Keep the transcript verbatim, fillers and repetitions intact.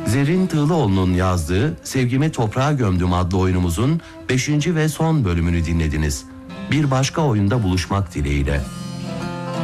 Zerrin Tığlıoğlu'nun yazdığı Sevgimi Toprağa Gömdüm adlı oyunumuzun beşinci ve son bölümünü dinlediniz. Bir başka oyunda buluşmak dileğiyle.